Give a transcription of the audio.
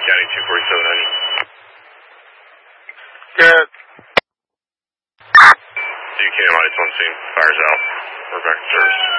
County 24790. Good. DK lights on scene. Fires out. We're back to service.